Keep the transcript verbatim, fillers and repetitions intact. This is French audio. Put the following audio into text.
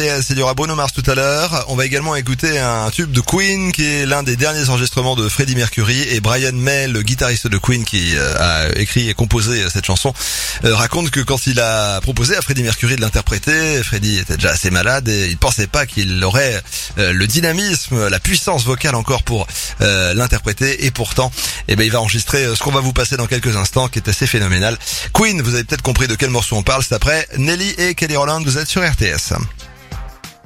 R T S, il y aura Bruno Mars tout à l'heure. On va également écouter un tube de Queen qui est l'un des derniers enregistrements de Freddie Mercury, et Brian May, le guitariste de Queen qui euh, a écrit et composé cette chanson, euh, raconte que quand il a proposé à Freddie Mercury de l'interpréter, Freddie était déjà assez malade et il pensait pas qu'il aurait euh, le dynamisme, la puissance vocale encore pour euh, l'interpréter, et pourtant eh ben il va enregistrer euh, ce qu'on va vous passer dans quelques instants, qui est assez phénoménal. Queen, vous avez peut-être compris de quel morceau on parle, c'est après Nelly et Kelly Rowland, vous êtes sur R T S.